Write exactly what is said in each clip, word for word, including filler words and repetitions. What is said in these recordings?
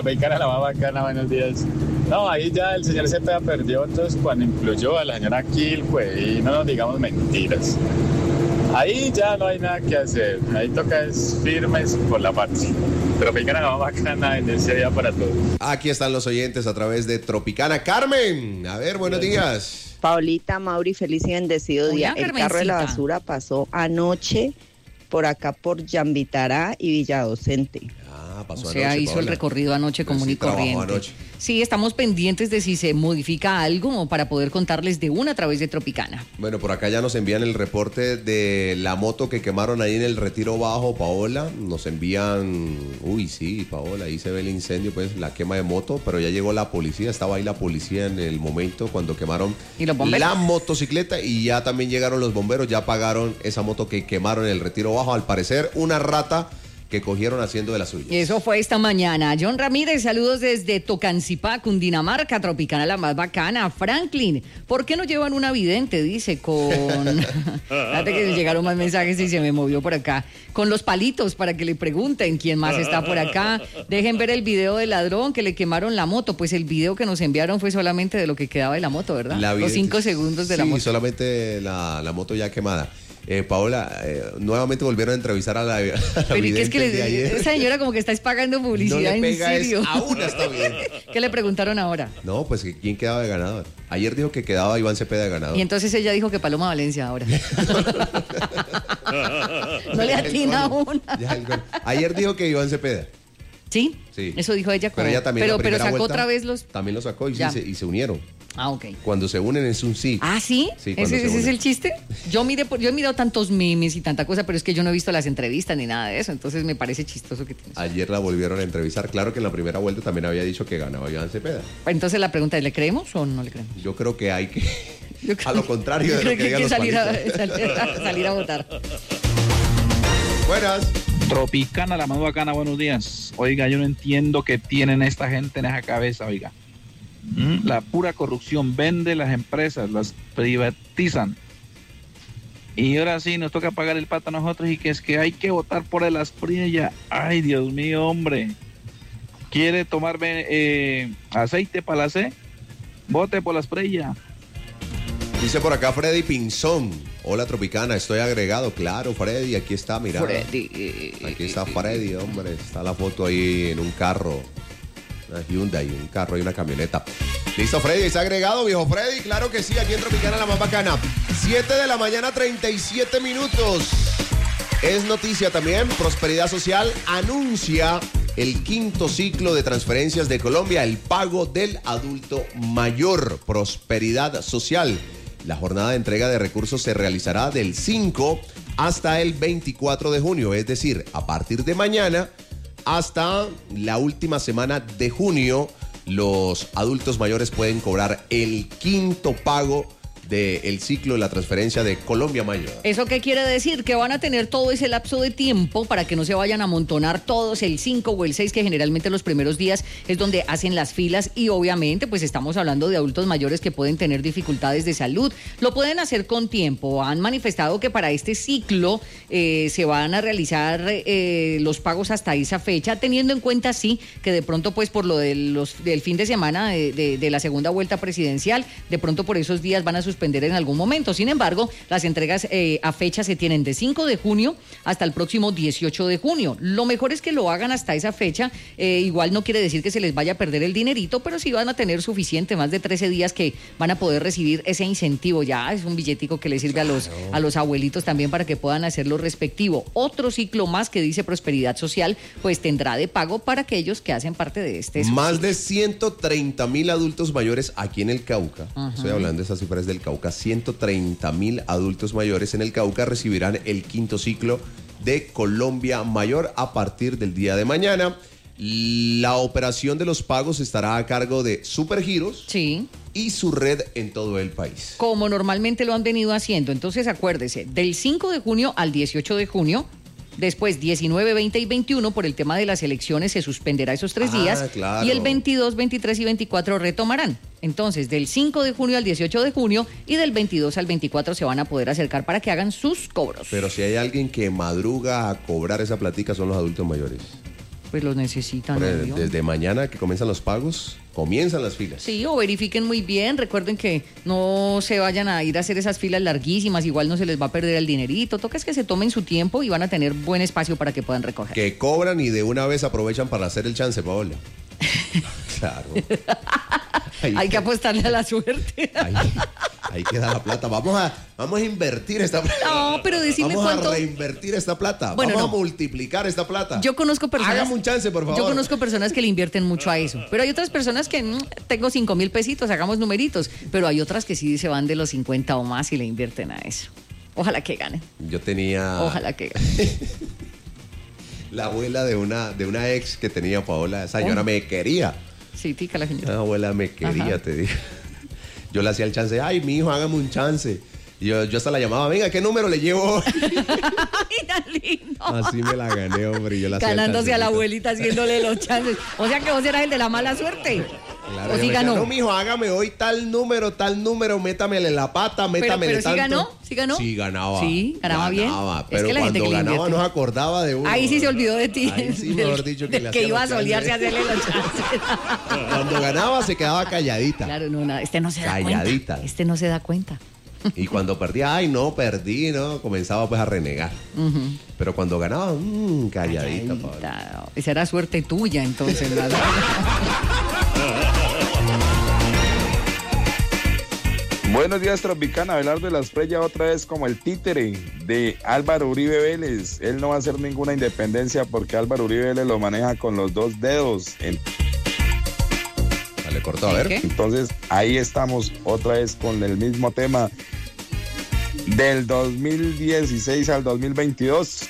Tropicana, la más bacana, buenos días. No, ahí ya el señor Cepeda perdió, entonces cuando incluyó a la señora Kiel, pues, y no nos digamos mentiras. Ahí ya no hay nada que hacer, ahí toca es firmes por la patria. Tropicana, la más bacana, en ese día para todos. Aquí están los oyentes a través de Tropicana. Carmen, a ver, buenos días. Paulita, Mauri, feliz y bendecido Hola, día. El Carmencita. carro de la basura pasó anoche por acá por Yambitará y Villadocente. Ah, pasó O sea, anoche, hizo Paola. el recorrido anoche Pues común sí, y trabajó corriente. anoche. Sí, estamos pendientes de si se modifica algo para poder contarles de una a través de Tropicana. Bueno, por acá ya nos envían el reporte de la moto que quemaron ahí en el Retiro Bajo, Paola. Nos envían, uy, sí, Paola, ahí se ve el incendio, pues la quema de moto, pero ya llegó la policía, estaba ahí la policía en el momento cuando quemaron ¿Y los bomberos? la motocicleta y ya también llegaron los bomberos, ya apagaron esa moto que quemaron en el Retiro Bajo. Al parecer, una rata que cogieron haciendo de las suyas. Y eso fue esta mañana. John Ramírez, saludos desde Tocancipá, Cundinamarca, Tropicana la más bacana. Franklin, ¿por qué no llevan una vidente? Dice con... Fíjate que llegaron más mensajes y se me movió por acá. Con los palitos para que le pregunten quién más está por acá. Dejen ver el video del ladrón que le quemaron la moto. Pues el video que nos enviaron fue solamente de lo que quedaba de la moto, ¿verdad? La Los vidente- cinco segundos de sí, la moto. solamente la, la moto ya quemada. Eh, Paola, eh, nuevamente volvieron a entrevistar a la, a la Pero ¿y qué es vidente que de le, ayer. esa señora como que está pagando publicidad No le en pega es serio? a una está bien. ¿Qué le preguntaron ahora? No, pues que quién quedaba de ganador. Ayer dijo que quedaba Iván Cepeda de ganador. Y entonces ella dijo que Paloma Valencia ahora. No le atina una. Ya el gol. Ayer dijo que Iván Cepeda. ¿Sí? Sí. Eso dijo ella. Como, Pero ella también pero, la pero primera sacó vuelta otra vez los... También lo sacó y, sí, Ya. se, y se unieron. Ah, ok. Cuando se unen es un sí. Ah, ¿sí? Sí, cuando ¿Ese, se ese es unen. el chiste? Yo miré, por- yo he mirado tantos memes y tanta cosa, pero es que yo no he visto las entrevistas ni nada de eso, entonces me parece chistoso que tienes. Ayer la volvieron a entrevistar. Claro que en la primera vuelta también había dicho que ganaba Iván Cepeda. Entonces la pregunta es, ¿le creemos o no le creemos? Yo creo que hay que, Yo creo a lo que- contrario yo de lo creo que digan hay los salir a, palitos. salir, a, salir a votar. Buenas. Tropicana, la más bacana, buenos días. Oiga, yo no entiendo qué tienen esta gente en esa cabeza, oiga. ¿Mm? La pura corrupción, vende las empresas, las privatizan. Y ahora sí, nos toca pagar el pato a nosotros y que es que hay que votar por el Asprilla. Ay, Dios mío, hombre. ¿Quiere tomar eh, aceite para la C? Vote por la Asprilla. Dice por acá Freddy Pinzón. Hola Tropicana, estoy agregado. Claro, Freddy, aquí está, mira. Freddy. Aquí está Freddy, hombre. Está la foto ahí en un carro. Una Hyundai, un carro y una camioneta. Listo, Freddy, ¿está agregado, viejo Freddy? Claro que sí, aquí en Tropicana la más bacana. siete de la mañana, treinta y siete minutos. Es noticia también, Prosperidad Social anuncia el quinto ciclo de transferencias de Colombia, el pago del adulto mayor. Prosperidad Social. La jornada de entrega de recursos se realizará del cinco hasta el veinticuatro de junio, es decir, a partir de mañana hasta la última semana de junio, los adultos mayores pueden cobrar el quinto pago del ciclo de la transferencia de Colombia Mayor. ¿Eso qué quiere decir? Que van a tener todo ese lapso de tiempo para que no se vayan a amontonar todos el cinco o el seis, que generalmente los primeros días es donde hacen las filas, y obviamente pues estamos hablando de adultos mayores que pueden tener dificultades de salud. Lo pueden hacer con tiempo. Han manifestado que para este ciclo eh, se van a realizar eh, los pagos hasta esa fecha, teniendo en cuenta sí que de pronto pues por lo de los, del fin de semana de, de, de la segunda vuelta presidencial, de pronto por esos días van a suspender en algún momento. Sin embargo, las entregas eh, a fecha se tienen de cinco de junio hasta el próximo dieciocho de junio. Lo mejor es que lo hagan hasta esa fecha. Eh, igual no quiere decir que se les vaya a perder el dinerito, pero sí van a tener suficiente, más de trece días que van a poder recibir ese incentivo. Ya es un billetico que le sirve Claro. a los, a los abuelitos también para que puedan hacer lo respectivo. Otro ciclo más que dice Prosperidad Social, pues tendrá de pago para aquellos que hacen parte de este subsidio. Más de ciento treinta mil adultos mayores aquí en el Cauca. Ajá. Estoy hablando de esas cifras del Cauca. ciento treinta mil adultos mayores en el Cauca recibirán el quinto ciclo de Colombia Mayor a partir del día de mañana. La operación de los pagos estará a cargo de Supergiros Sí. y su red en todo el país. Como normalmente lo han venido haciendo. Entonces acuérdese, del cinco de junio al dieciocho de junio, después diecinueve, veinte y veintiuno, por el tema de las elecciones se suspenderá esos tres Ah, días, claro. y el veintidós, veintitrés y veinticuatro retomarán. Entonces, del cinco de junio al dieciocho de junio y del veintidós al veinticuatro se van a poder acercar para que hagan sus cobros. Pero si hay alguien que madruga a cobrar esa platica son los adultos mayores. Pues los necesitan. Pero obvio. desde mañana que comienzan los pagos, comienzan las filas. Sí, o verifiquen muy bien, recuerden que no se vayan a ir a hacer esas filas larguísimas, igual no se les va a perder el dinerito, toca es que se tomen su tiempo y van a tener buen espacio para que puedan recoger. Que cobran y de una vez aprovechan para hacer el chance, Paola. Claro. Ahí, Hay que apostarle a la suerte. ahí, ahí queda la plata. Vamos a, vamos a invertir esta plata. No, pero decime vamos cuánto- a reinvertir esta plata. Bueno, vamos no. a multiplicar esta plata. Yo conozco personas. Hágame un chance, por favor. Yo conozco personas que le invierten mucho a eso. Pero hay otras personas que mm, tengo cinco mil pesitos, hagamos numeritos. Pero hay otras que sí se van de los cincuenta o más y le invierten a eso. Ojalá que ganen. Yo tenía Ojalá que ganen. la abuela de una, de una ex que tenía Paola. Esa señora Oh. me quería. Sí, tica la señora. La abuela me quería, Ajá. te digo. Yo le hacía el chance. Ay, mi hijo, hágame un chance. Y yo, yo hasta la llamaba. Venga, ¿qué número le llevo? Ay, tan lindo. Así me la gané, hombre. y Yo la hacía el Ganándose a la chancecito. abuelita, haciéndole los chances. O sea que vos eras el de la mala suerte. Claro, o ella sí me decía, ganó. no, mijo, hágame hoy tal número, tal número, métamele la pata, Pero, métamele pero sí tanto. ganó, sí ganó. Sí, ganaba. Sí, ganaba bien. Ganaba, Es pero que la gente cuando que le ganaba invierte. no se acordaba de uno. Ahí sí se olvidó de ti. Ahí sí, del- mejor dicho, que del le que hacía iba a los solearse a chances. hacerle los chances. Cuando ganaba se quedaba calladita. Claro, no, nada, este no se da Calladita. cuenta. Este no se da cuenta. Y cuando perdía, ay, no, perdí, ¿no? Comenzaba pues a renegar. Ujú. Pero cuando ganaba, mmm, calladita, Paola. Calladita. Esa era suerte tuya, entonces, nada. Buenos días, Tropicana. Abelardo de la Esprella otra vez como el títere de Álvaro Uribe Vélez. Él no va a hacer ninguna independencia porque Álvaro Uribe Vélez lo maneja con los dos dedos. En- Dale, corto, a ver. ¿Qué? Entonces, ahí estamos otra vez con el mismo tema del dos mil dieciséis al dos mil veintidós.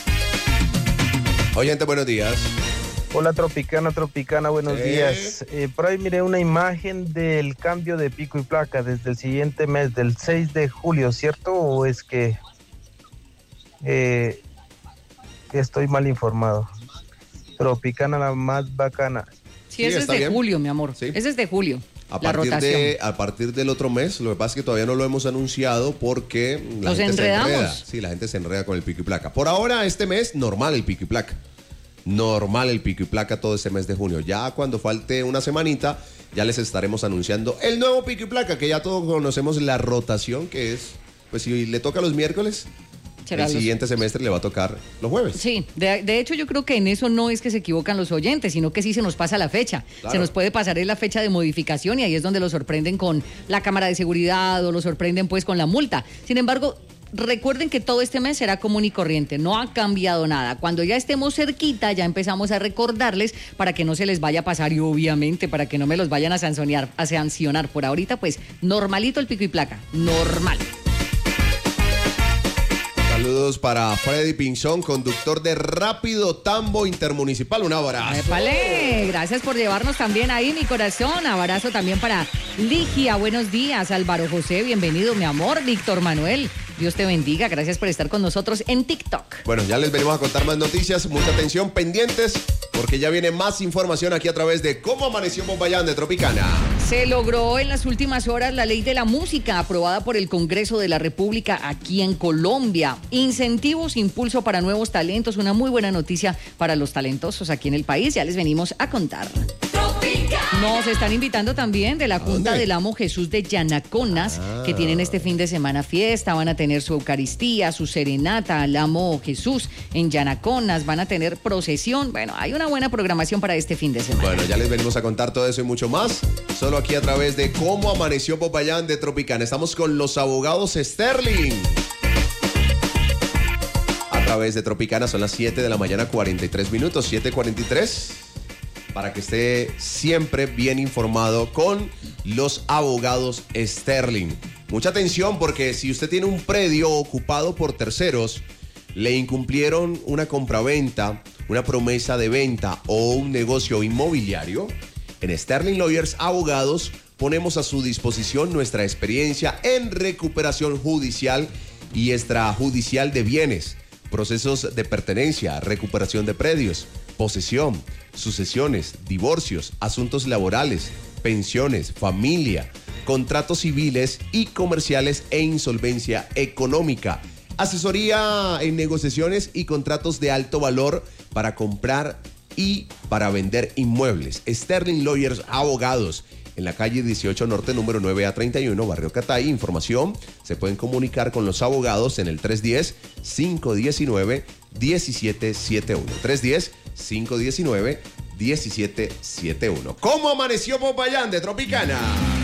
Oye, gente, buenos días. Hola Tropicana, Tropicana, buenos Sí. días. Eh, por ahí miré una imagen del cambio de pico y placa desde el siguiente mes, del seis de julio, ¿cierto? ¿O es que, eh, que estoy mal informado? Tropicana la más bacana. Sí, Sí, ese es está de bien. julio, mi amor. Sí. Ese es de julio. A la partir, rotación. de, a partir del otro mes, lo que pasa es que todavía no lo hemos anunciado porque la Nos gente enredamos. se enreda. Sí, la gente se enreda con el pico y placa. Por ahora, este mes, normal el pico y placa. Normal el pico y placa todo este mes de junio. Ya cuando falte una semanita, ya les estaremos anunciando el nuevo pico y placa, que ya todos conocemos la rotación, que es, pues si le toca los miércoles, Será el los- siguiente semestre le va a tocar los jueves. Sí, de, de hecho yo creo que en eso no es que se equivocan los oyentes, sino que sí se nos pasa la fecha. Claro. Se nos puede pasar es la fecha de modificación y ahí es donde lo sorprenden con la cámara de seguridad o lo sorprenden pues con la multa. Sin embargo, recuerden que todo este mes será común y corriente, no ha cambiado nada. Cuando ya estemos cerquita ya empezamos a recordarles para que no se les vaya a pasar y obviamente para que no me los vayan a sancionar, a sancionar. Por ahorita pues normalito el pico y placa, normal. Saludos para Freddy Pinzón, conductor de Rápido Tambo Intermunicipal. Un abrazo. Épale, gracias por llevarnos también ahí, mi corazón. Abrazo también para Ligia. Buenos días, Álvaro José. Bienvenido, mi amor. Víctor Manuel. Dios te bendiga. Gracias por estar con nosotros en TikTok. Bueno, ya les venimos a contar más noticias. Mucha atención, pendientes, porque ya viene más información aquí a través de Cómo Amaneció Popayán de Tropicana. Se logró en las últimas horas la ley de la música aprobada por el Congreso de la República aquí en Colombia. Incentivos, impulso para nuevos talentos. Una muy buena noticia para los talentosos aquí en el país. Ya les venimos a contar. Nos están invitando también de la Junta dónde? del Amo Jesús de Yanaconas, Ah. que tienen este fin de semana fiesta, van a tener su Eucaristía, su serenata al Amo Jesús en Yanaconas, van a tener procesión. Bueno, hay una buena programación para este fin de semana. Bueno, ya les venimos a contar todo eso y mucho más. Solo aquí a través de Cómo Amaneció Popayán de Tropicana. Estamos con los abogados Sterling. A través de Tropicana son las siete de la mañana, cuarenta y tres minutos, siete cuarenta y tres. Para que esté siempre bien informado con los abogados Sterling. Mucha atención porque si usted tiene un predio ocupado por terceros, le incumplieron una compraventa, una promesa de venta o un negocio inmobiliario, en Sterling Lawyers Abogados ponemos a su disposición nuestra experiencia en recuperación judicial y extrajudicial de bienes, procesos de pertenencia, recuperación de predios, posesión, sucesiones, divorcios, asuntos laborales, pensiones, familia, contratos civiles y comerciales e insolvencia económica. Asesoría en negociaciones y contratos de alto valor para comprar y para vender inmuebles. Sterling Lawyers Abogados, en la calle dieciocho Norte, número nueve A treinta y uno, Barrio Catay. Información, se pueden comunicar con los abogados en el tres uno cero, cinco uno nueve, uno siete siete uno. tres uno cero, cinco uno nueve, uno siete siete uno. ¿Cómo amaneció Popayán de Tropicana?